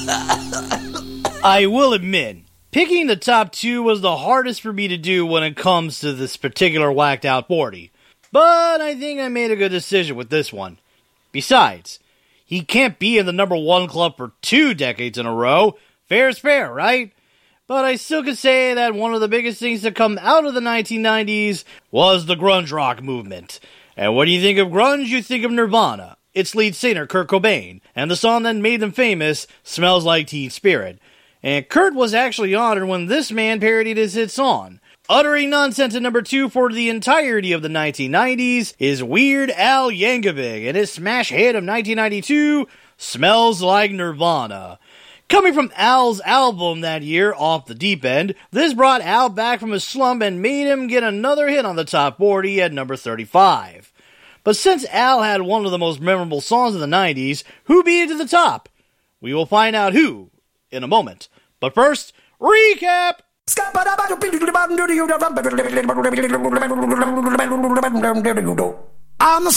I will admit, picking the top 2 was the hardest for me to do when it comes to this particular whacked out 40. But I think I made a good decision with this one. Besides, he can't be in the number 1 club for 2 decades in a row. Fair is fair, right? But I still could say that one of the biggest things to come out of the 1990s was the grunge rock movement. And when you think of grunge, you think of Nirvana, its lead singer Kurt Cobain, and the song that made them famous, Smells Like Teen Spirit. And Kurt was actually honored when this man parodied his hit song. Uttering nonsense at number 2 for the entirety of the 1990s is Weird Al Yankovic and his smash hit of 1992, Smells Like Nirvana. Coming from Al's album that year, Off the Deep End, this brought Al back from his slump and made him get another hit on the top 40 at number 35. But since Al had one of the most memorable songs of the 90s, who beat it to the top? We will find out who in a moment. But first, recap! I'm the